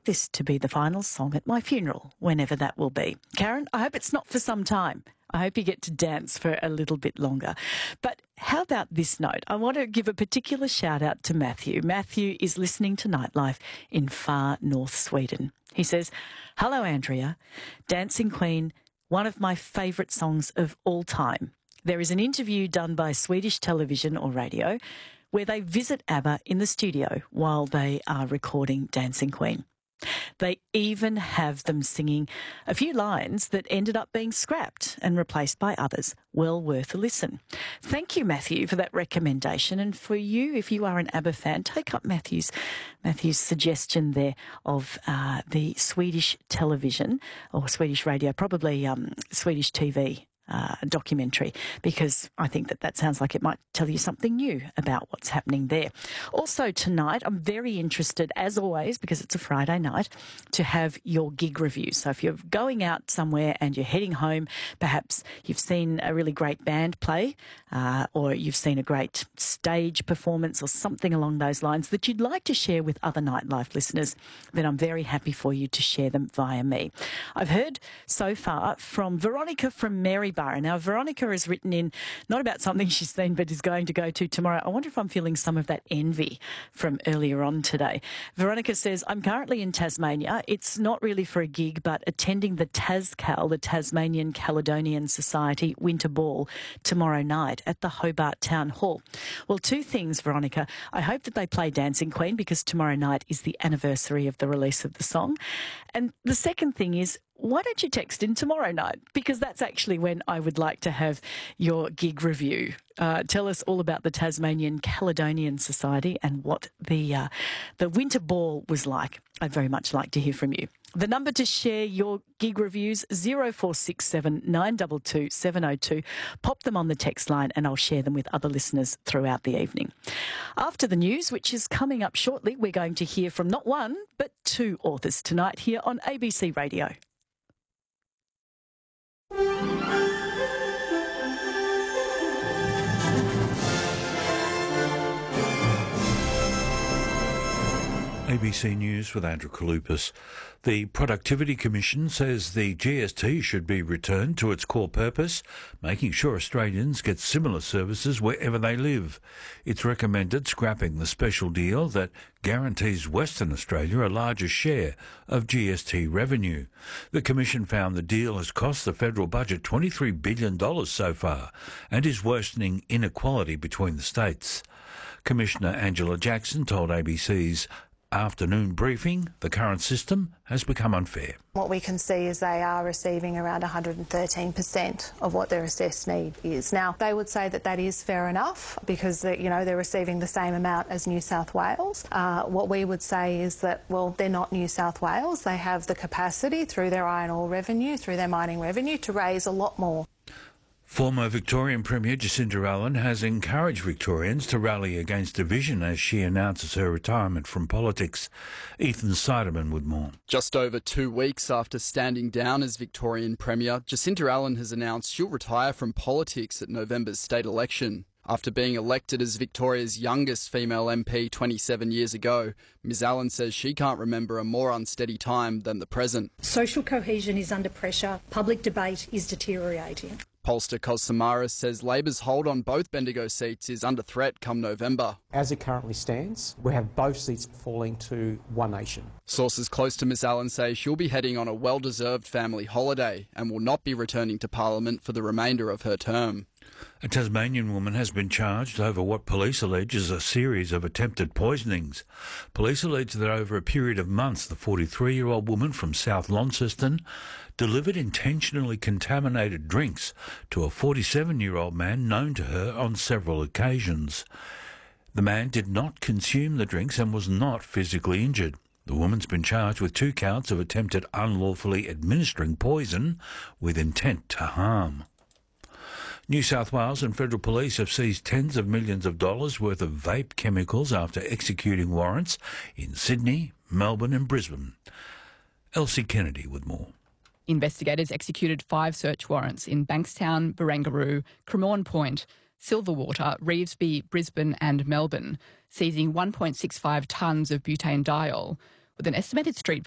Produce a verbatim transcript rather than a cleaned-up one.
like this to be the final song at my funeral, whenever that will be. Karen, I hope it's not for some time. I hope you get to dance for a little bit longer. But how about this note? I want to give a particular shout out to Matthew. Matthew is listening to Nightlife in far north Sweden. He says, "Hello, Andrea. Dancing Queen, one of my favourite songs of all time. There is an interview done by Swedish television or radio where they visit ABBA in the studio while they are recording Dancing Queen. They even have them singing a few lines that ended up being scrapped and replaced by others. Well worth a listen." Thank you, Matthew, for that recommendation. And for you, if you are an ABBA fan, take up Matthew's Matthew's suggestion there of uh, the Swedish television or Swedish radio, probably um, Swedish T V. Uh, documentary, because I think that that sounds like it might tell you something new about what's happening there. Also tonight, I'm very interested, as always, because it's a Friday night, to have your gig review. So if you're going out somewhere and you're heading home, perhaps you've seen a really great band play uh, or you've seen a great stage performance or something along those lines that you'd like to share with other Nightlife listeners, then I'm very happy for you to share them via me. I've heard so far from Veronica from Maryborough. Now, Veronica has written in not about something she's seen but is going to go to tomorrow. I wonder if I'm feeling some of that envy from earlier on today. Veronica says, "I'm currently in Tasmania. It's not really for a gig, but attending the TasCal, the Tasmanian Caledonian Society Winter Ball, tomorrow night at the Hobart Town Hall." Well, two things, Veronica. I hope that they play Dancing Queen because tomorrow night is the anniversary of the release of the song. And the second thing is, why don't you text in tomorrow night? Because that's actually when I would like to have your gig review. Uh, tell us all about the Tasmanian Caledonian Society and what the uh, the winter ball was like. I'd very much like to hear from you. The number to share your gig reviews, zero four six seven nine two two seven zero two. Pop them on the text line and I'll share them with other listeners throughout the evening. After the news, which is coming up shortly, we're going to hear from not one, but two authors tonight here on A B C Radio. A B C News with Andrew Kalupas. The Productivity Commission says the G S T should be returned to its core purpose, making sure Australians get similar services wherever they live. It's recommended scrapping the special deal that guarantees Western Australia a larger share of G S T revenue. The Commission found the deal has cost the federal budget twenty-three billion dollars so far and is worsening inequality between the states. Commissioner Angela Jackson told A B C's afternoon briefing the current system has become unfair. What we can see is they are receiving around one hundred thirteen percent of what their assessed need is. Now, they would say that that is fair enough because they, you know, they're receiving the same amount as New South Wales. Uh, what we would say is that, well, they're not New South Wales. They have the capacity through their iron ore revenue, through their mining revenue, to raise a lot more. Former Victorian Premier Jacinta Allen has encouraged Victorians to rally against division as she announces her retirement from politics. Ethan Siderman with more. Just over two weeks after standing down as Victorian Premier, Jacinta Allen has announced she'll retire from politics at November's state election. After being elected as Victoria's youngest female M P twenty-seven years ago, Ms Allen says she can't remember a more unsteady time than the present. Social cohesion is under pressure. Public debate is deteriorating. Pollster Kos Samaras says Labor's hold on both Bendigo seats is under threat come November. As it currently stands, we have both seats falling to One Nation. Sources close to Miss Allen say she'll be heading on a well-deserved family holiday and will not be returning to Parliament for the remainder of her term. A Tasmanian woman has been charged over what police allege is a series of attempted poisonings. Police allege that over a period of months, the forty-three-year-old woman from South Launceston delivered intentionally contaminated drinks to a forty-seven-year-old man known to her on several occasions. The man did not consume the drinks and was not physically injured. The woman's been charged with two counts of attempted unlawfully administering poison with intent to harm. New South Wales and federal police have seized tens of millions of dollars worth of vape chemicals after executing warrants in Sydney, Melbourne and Brisbane. Elsie Kennedy with more. Investigators executed five search warrants in Bankstown, Barangaroo, Cremorne Point, Silverwater, Revesby, Brisbane and Melbourne, seizing one point six five tonnes of butanediol with an estimated street